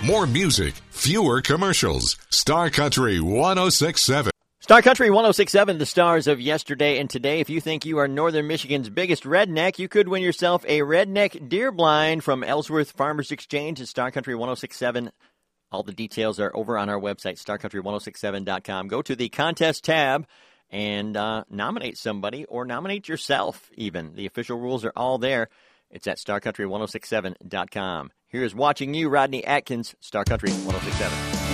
More music, fewer commercials. Star Country 106.7. Star Country 106.7, the stars of yesterday and today. If you think you are Northern Michigan's biggest redneck, you could win yourself a redneck deer blind from Ellsworth Farmers Exchange at Star Country 106.7. All the details are over on our website, starcountry1067.com. Go to the contest tab and nominate somebody or nominate yourself even. The official rules are all there. It's at starcountry1067.com. Here's Watching You, Rodney Atkins, Star Country 106.7.